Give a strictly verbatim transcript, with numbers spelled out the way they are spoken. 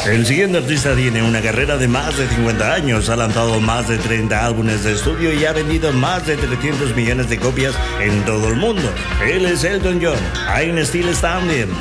El siguiente artista tiene una carrera de más de cincuenta años, ha lanzado más de treinta álbumes de estudio y ha vendido más de trescientos millones de copias en todo el mundo. Él es Elton John. I'm Still Standing.